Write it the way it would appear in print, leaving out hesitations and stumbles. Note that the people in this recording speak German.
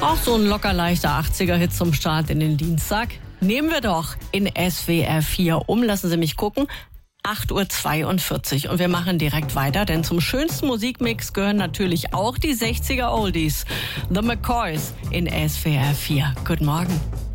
Auch so ein locker leichter 80er-Hit zum Start in den Dienstag. Nehmen wir doch in SWR 4 um. Lassen Sie mich gucken. 8:42 Uhr. Und wir machen direkt weiter, denn zum schönsten Musikmix gehören natürlich auch die 60er Oldies. The McCoys in SWR 4. Guten Morgen.